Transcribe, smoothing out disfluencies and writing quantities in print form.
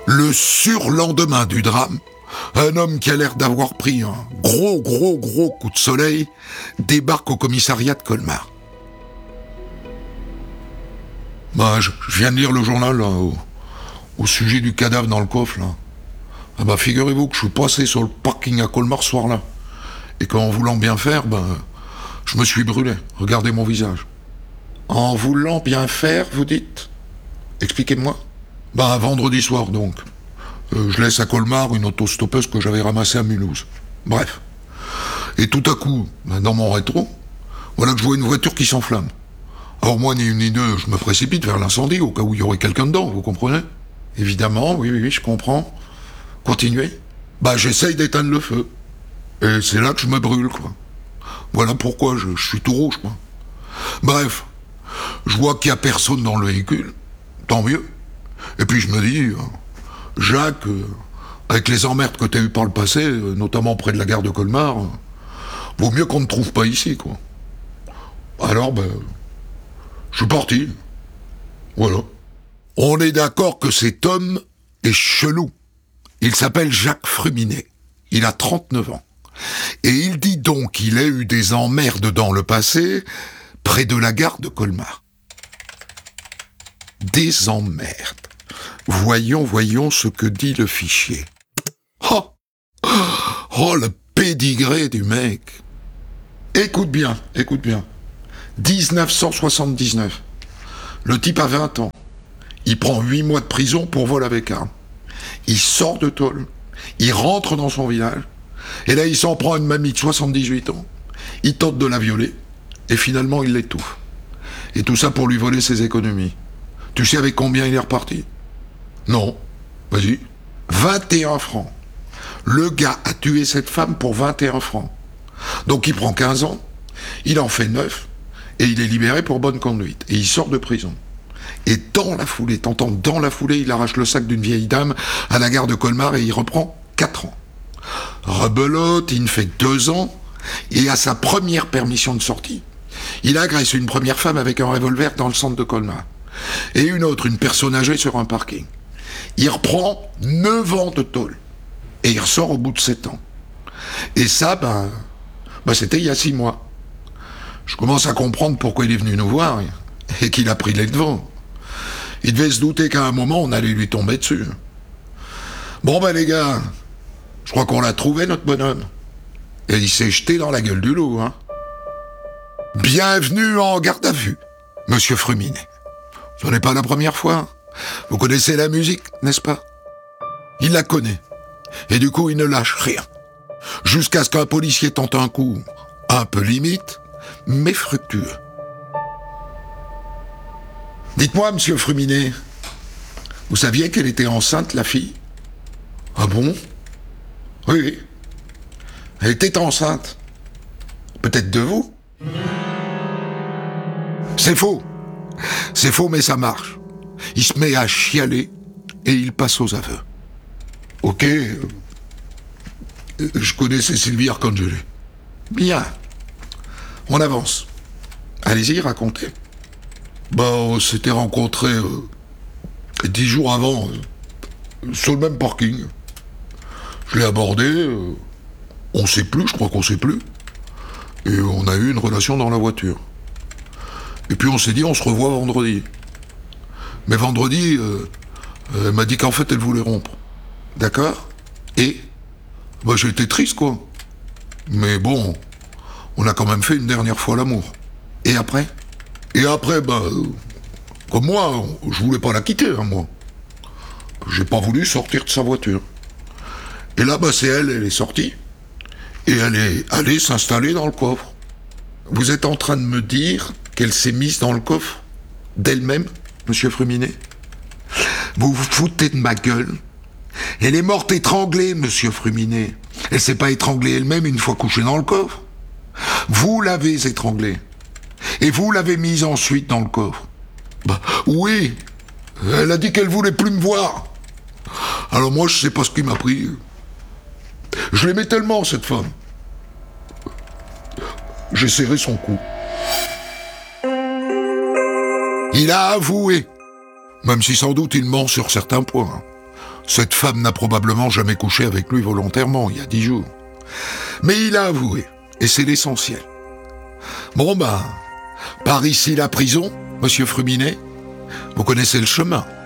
Le surlendemain du drame, un homme qui a l'air d'avoir pris un gros coup de soleil débarque au commissariat de Colmar. Je viens de lire le journal là, au sujet du cadavre dans le coffre là. Figurez-vous que je suis passé sur le parking à Colmar ce soir-là. Et qu'en voulant bien faire, je me suis brûlé. Regardez mon visage. En voulant bien faire, vous dites ? Expliquez-moi. Vendredi soir donc. Je laisse à Colmar une autostoppeuse que j'avais ramassée à Mulhouse. Bref. Et tout à coup, dans mon rétro, voilà que je vois une voiture qui s'enflamme. Alors moi, ni une ni deux, je me précipite vers l'incendie au cas où il y aurait quelqu'un dedans, vous comprenez ? Évidemment, oui, je comprends. Continuez. J'essaye d'éteindre le feu. Et c'est là que je me brûle, quoi. Voilà pourquoi je suis tout rouge, quoi. Bref, je vois qu'il n'y a personne dans le véhicule. Tant mieux. Et puis je me dis, Jacques, avec les emmerdes que t'as eues par le passé, notamment près de la gare de Colmar, vaut mieux qu'on ne trouve pas ici, quoi. Alors, je suis parti. Voilà. On est d'accord que cet homme est chelou. Il s'appelle Jacques Fruminet. Il a 39 ans. Et il dit donc qu'il a eu des emmerdes dans le passé, près de la gare de Colmar. Des emmerdes. Voyons ce que dit le fichier. Oh, le pédigré du mec. Écoute bien. 1979. Le type a 20 ans. Il prend 8 mois de prison pour vol avec arme. Il sort de tôle. Il rentre dans son village. Et là, il s'en prend à une mamie de 78 ans. Il tente de la violer. Et finalement, il l'étouffe. Et tout ça pour lui voler ses économies. Tu sais avec combien il est reparti ? Non. Vas-y. 21 francs. Le gars a tué cette femme pour 21 francs. Donc il prend 15 ans. Il en fait 9. Et il est libéré pour bonne conduite. Et il sort de prison. Et dans la foulée, il arrache le sac d'une vieille dame à la gare de Colmar et il reprend 4 ans. Rebelote, il ne fait que 2 ans, et à sa première permission de sortie, il agresse une première femme avec un revolver dans le centre de Colmar, et une autre, une personne âgée sur un parking. Il reprend 9 ans de tôle, et il ressort au bout de 7 ans. Et ça, c'était il y a 6 mois. Je commence à comprendre pourquoi il est venu nous voir, et qu'il a pris les devants. Il devait se douter qu'à un moment, on allait lui tomber dessus. Bon les gars, je crois qu'on l'a trouvé, notre bonhomme. Et il s'est jeté dans la gueule du loup, Bienvenue en garde à vue, monsieur Fruminet. Ce n'est pas la première fois. Vous connaissez la musique, n'est-ce pas ? Il la connaît. Et du coup, il ne lâche rien. Jusqu'à ce qu'un policier tente un coup un peu limite, mais fructueux. Dites-moi, monsieur Fruminet, vous saviez qu'elle était enceinte, la fille ? Ah bon ? Oui. Elle était enceinte. Peut-être de vous ? C'est faux, mais ça marche. Il se met à chialer et il passe aux aveux. Ok, je connaissais Sylvie Arcangeli. Bien, on avance. Allez-y, racontez. On s'était rencontrés 10 jours avant, sur le même parking. Je l'ai abordé, on sait plus, je crois qu'on sait plus. Et on a eu une relation dans la voiture. Et puis on s'est dit, on se revoit vendredi. Mais vendredi, elle m'a dit qu'en fait, elle voulait rompre. D'accord ? Et j'ai été triste, quoi. Mais bon, on a quand même fait une dernière fois l'amour. Et après ? Et après, comme moi, je voulais pas la quitter, moi. J'ai pas voulu sortir de sa voiture. Et là, c'est elle est sortie. Et elle est allée s'installer dans le coffre. Vous êtes en train de me dire qu'elle s'est mise dans le coffre d'elle-même, monsieur Fruminet ? Vous vous foutez de ma gueule ? Elle est morte étranglée, monsieur Fruminet. Elle s'est pas étranglée elle-même une fois couchée dans le coffre. Vous l'avez étranglée. Et vous l'avez mise ensuite dans le coffre. Oui. Elle a dit qu'elle voulait plus me voir. Alors moi, je sais pas ce qui m'a pris. Je l'aimais tellement, cette femme. J'ai serré son cou. Il a avoué, même si sans doute il ment sur certains points. Cette femme n'a probablement jamais couché avec lui volontairement, il y a 10 jours. Mais il a avoué, et c'est l'essentiel. Bon par ici la prison, monsieur Fruminet, vous connaissez le chemin.